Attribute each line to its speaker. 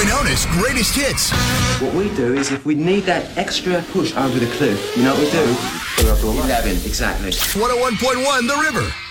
Speaker 1: known as Greatest Hits.
Speaker 2: What we do is if we need that extra push over the cliff, you know what we do? 11, exactly.
Speaker 1: 101.1 The River.